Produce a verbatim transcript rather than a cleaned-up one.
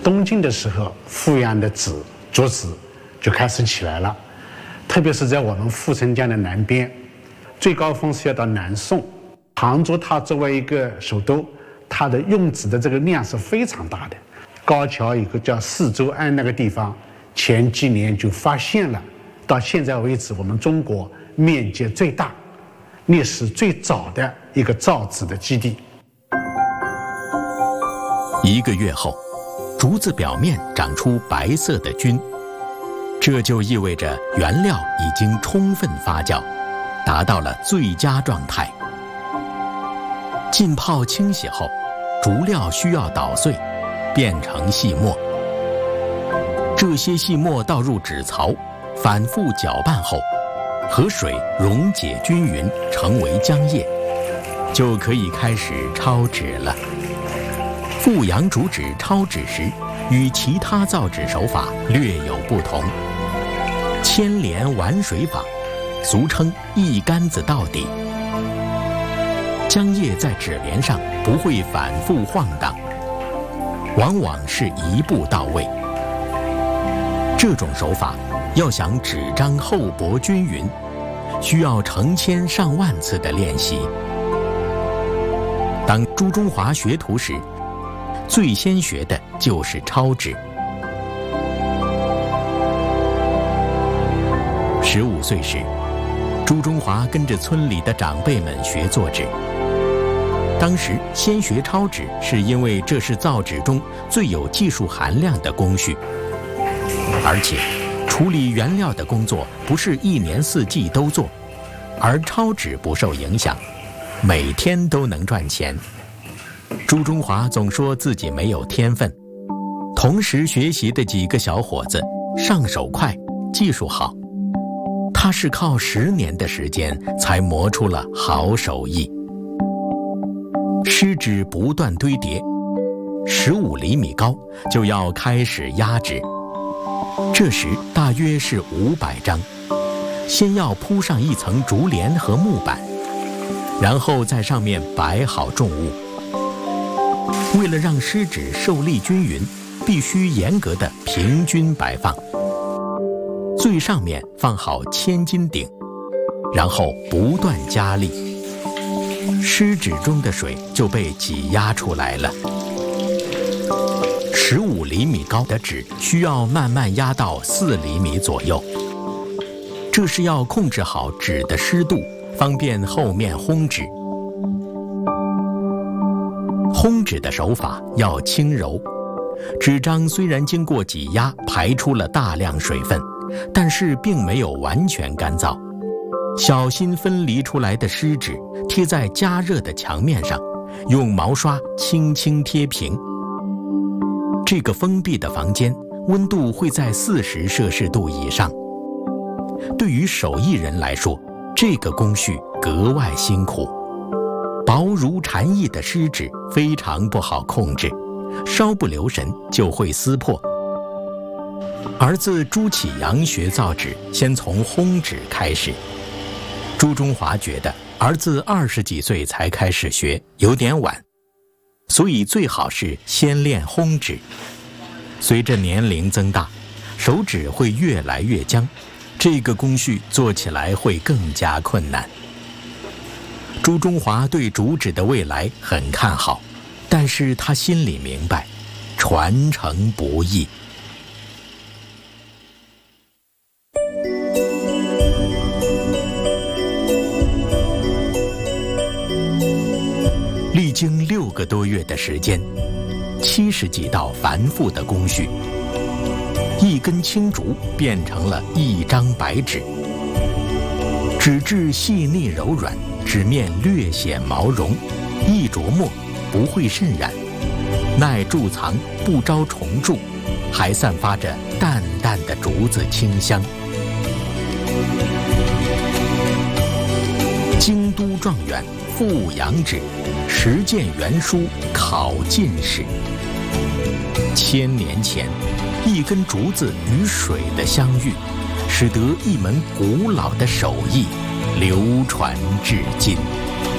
东晋的时候，富阳的纸、竹子就开始起来了，特别是在我们富城江的南边，最高峰是要到南宋。杭州它作为一个首都，它的用纸的这个量是非常大的。高桥有个叫四周庵那个地方，前几年就发现了，到现在为止，我们中国面积最大、历史最早的一个造纸的基地。 一个月后，竹子表面长出白色的菌，这就意味着原料已经充分发酵，达到了最佳状态。浸泡清洗后，竹料需要捣碎，变成细末。这些细末倒入纸槽，反复搅拌后，和水溶解均匀，成为浆液，就可以开始抄纸了。富阳竹纸抄纸时，与其他造纸手法略有不同。牵连玩水法，俗称一竿子到底。浆液在纸帘上不会反复晃荡，往往是一步到位。这种手法要想纸张厚薄均匀，需要成千上万次的练习。当朱中华学徒时，最先学的就是抄纸。十五岁时，朱中华跟着村里的长辈们学做纸。当时先学抄纸，是因为这是造纸中最有技术含量的工序，而且处理原料的工作不是一年四季都做，而抄纸不受影响，每天都能赚钱。朱中华总说自己没有天分，同时学习的几个小伙子上手快，技术好，他是靠十年的时间才磨出了好手艺。湿纸不断堆叠，十五厘米高就要开始压纸，这时大约是五百张，先要铺上一层竹帘和木板，然后在上面摆好重物。为了让湿纸受力均匀，必须严格的平均摆放。最上面放好千斤顶，然后不断加力，湿纸中的水就被挤压出来了。十五厘米高的纸需要慢慢压到四厘米左右，这是要控制好纸的湿度，方便后面烘纸。烘纸的手法要轻柔，纸张虽然经过挤压排出了大量水分，但是并没有完全干燥。小心分离出来的湿纸贴在加热的墙面上，用毛刷轻轻贴平。这个封闭的房间温度会在四十摄氏度以上。对于手艺人来说，这个工序格外辛苦。薄如蝉翼的湿纸非常不好控制，稍不留神就会撕破。儿子朱启阳学造纸，先从烘纸开始。朱中华觉得儿子二十几岁才开始学，有点晚，所以最好是先练烘纸。随着年龄增大，手指会越来越僵，这个工序做起来会更加困难。朱中华对竹纸的未来很看好，但是他心里明白，传承不易。历经六个多月的时间，七十几道繁复的工序，一根青竹变成了一张白纸。纸质细腻柔软，纸面略显毛绒，易琢磨，不会渗染，耐贮藏，不招虫蛀，还散发着淡淡的竹子清香。京都状元富阳纸，实践原书考进士。千年前，一根竹子与水的相遇，使得一门古老的手艺流传至今。